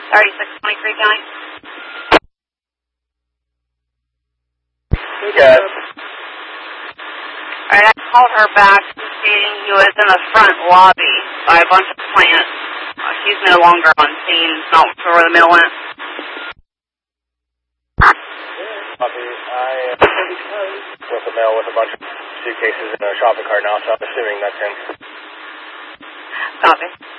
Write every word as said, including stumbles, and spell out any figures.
thirty-six twenty-three County. Yes. Alright, I called her back stating he was in the front lobby by a bunch of plants. Uh, she's no longer on scene, not sure where the mail went. Copy. I am with the mail with a bunch of suitcases in a shopping cart now, so I'm assuming that's him. Copy.